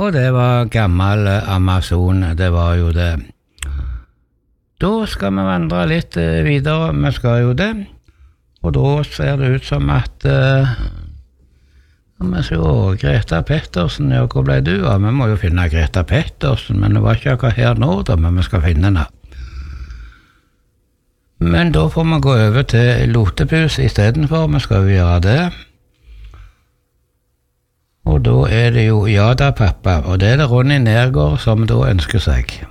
Og det var gammel Amazon, det var jo det. Da skal vi vandre litt videre, vi skal jo det. Og da ser det ut som at vi ser Greta Pettersen, ja, hvor ble du av? Vi må jo finne Greta Pettersen, men det var ikke akkurat her nå da, men vi skal finne henne. Men da får vi gå over til Lotepus i stedet for, vi skal jo gjøre det. Og da er det jo Ja da, pappa, og det er det Ronny Nergård som da ønsker seg.